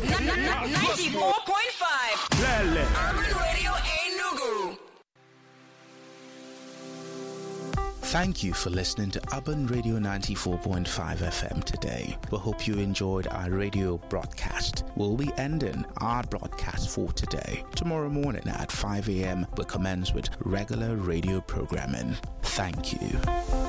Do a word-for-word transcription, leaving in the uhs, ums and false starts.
ninety-four point five Urban Radio Enugu. Thank you for listening to Urban Radio ninety-four point five F M today. We hope you enjoyed our radio broadcast. We'll be ending our broadcast for today. Tomorrow morning at five a.m. we'll commence with regular radio programming. Thank you.